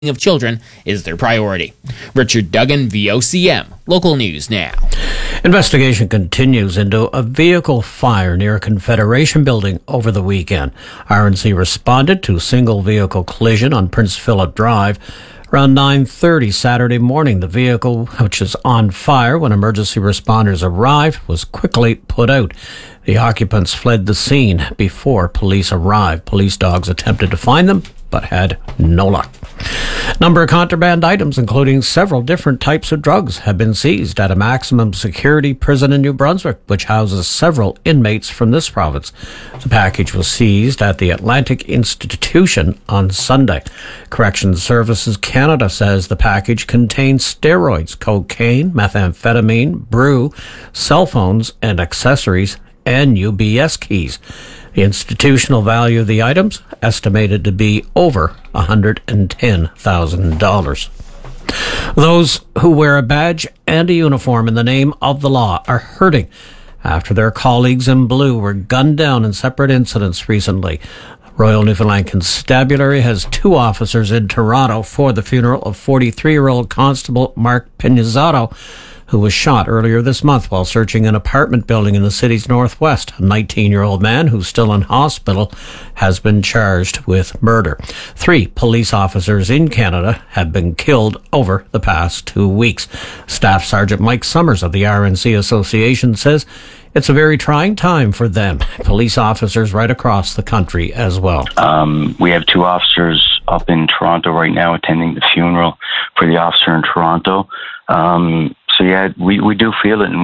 of children is their priority. Richard Duggan, VOCM. Local news now. Investigation continues into a vehicle fire near a Confederation building over the weekend. RNC responded to a single vehicle collision on Prince Philip Drive. Around 9:30 Saturday morning, the vehicle, which was on fire when emergency responders arrived, was quickly put out. The occupants fled the scene before police arrived. Police dogs attempted to find them, but had no luck. Number of contraband items, including several different types of drugs, have been seized at a maximum security prison in New Brunswick, which houses several inmates from this province. The package was seized at the Atlantic Institution on Sunday. Corrections Services Canada says the package contains steroids, cocaine, methamphetamine, brew, cell phones and accessories, and UBS keys. The institutional value of the items estimated to be over $110,000. Those who wear a badge and a uniform in the name of the law are hurting after their colleagues in blue were gunned down in separate incidents recently. Royal Newfoundland Constabulary has 2 officers in Toronto for the funeral of 43-year-old Constable Mark Pinizzato, who was shot earlier this month while searching an apartment building in the city's northwest. A 19-year-old man who's still in hospital has been charged with murder. 3 police officers in Canada have been killed over the past 2 weeks. Staff Sergeant Mike Summers of the RNC Association says it's a very trying time for them. Police officers right across the country as well. We have 2 officers up in Toronto right now attending the funeral for the officer in Toronto. So yeah, we do feel it, and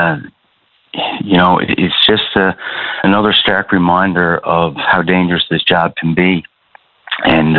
it's just another stark reminder of how dangerous this job can be, and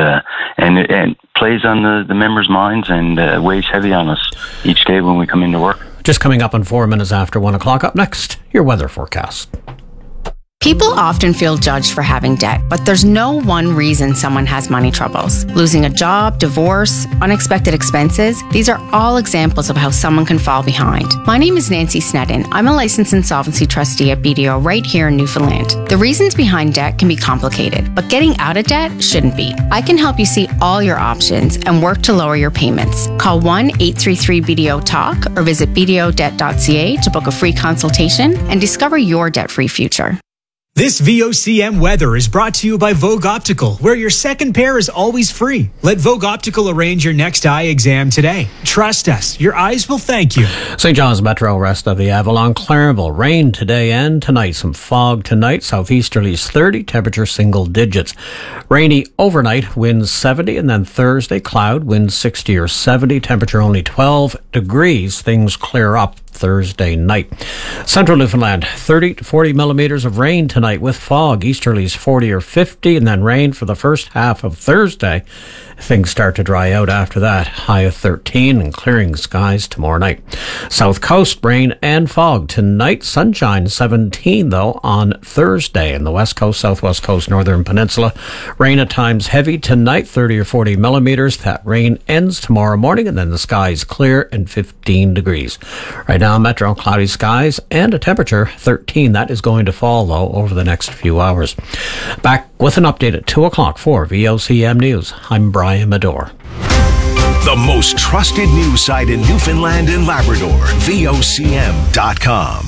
it plays on the members' minds and weighs heavy on us each day when we come into work. Just coming up in 4 minutes after 1 o'clock. Up next, your weather forecast. People often feel judged for having debt, but there's no one reason someone has money troubles. Losing a job, divorce, unexpected expenses, these are all examples of how someone can fall behind. My name is Nancy Snedden. I'm a licensed insolvency trustee at BDO right here in Newfoundland. The reasons behind debt can be complicated, but getting out of debt shouldn't be. I can help you see all your options and work to lower your payments. Call 1-833-BDO-TALK or visit bdodebt.ca to book a free consultation and discover your debt-free future. This VOCM weather is brought to you by Vogue Optical, where your second pair is always free. Let Vogue Optical arrange your next eye exam today. Trust us, your eyes will thank you. St. John's Metro, rest of the Avalon, Clarenville. Rain today and tonight. Some fog tonight. Southeasterlies 30, temperature single digits. Rainy overnight, winds 70, and then Thursday, cloud, winds 60 or 70, temperature only 12 degrees. Things clear up Thursday night. Central Newfoundland, 30 to 40 millimeters of rain tonight with fog. Easterlies 40 or 50, and then rain for the first half of Thursday. Things start to dry out after that. High of 13 and clearing skies tomorrow night. South Coast, rain and fog tonight. Sunshine 17 though on Thursday. In the West Coast, Southwest Coast, Northern Peninsula, rain at times heavy tonight, 30 or 40 millimeters. That rain ends tomorrow morning, and then the skies clear and 15 degrees. Right now, Metro, cloudy skies and a temperature 13. That is going to fall though over the next few hours. Back with an update at 2 o'clock for VOCM News. I'm Brian Medor. The most trusted news site in Newfoundland and Labrador, VOCM.com.